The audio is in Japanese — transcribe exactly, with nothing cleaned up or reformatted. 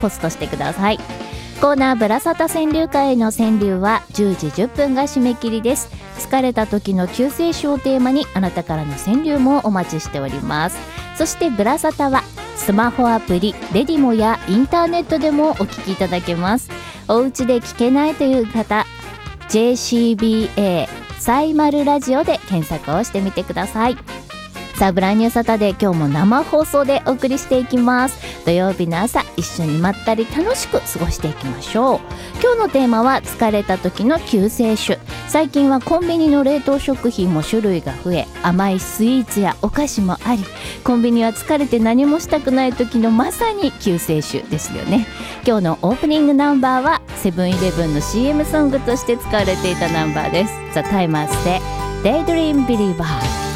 ポストしてください。コーナーブラサタ川柳会への川柳はじゅうじじゅっぷんが締め切りです。疲れた時の救世主をテーマにあなたからの川柳もお待ちしております。そしてブラサタはスマホアプリレディモやインターネットでもお聞きいただけます。お家で聞けないという方 ジェーシービーエー サイマルラジオで検索をしてみてください。さあブランニューサタデー、今日も生放送でお送りしていきます。土曜日の朝一緒にまったり楽しく過ごしていきましょう。今日のテーマは疲れた時の救世主。最近はコンビニの冷凍食品も種類が増え、甘いスイーツやお菓子もあり、コンビニは疲れて何もしたくない時のまさに救世主ですよね。今日のオープニングナンバーはセブンイレブンの シーエム ソングとして使われていたナンバーです。ザ・タイマーズで Daydream Believer。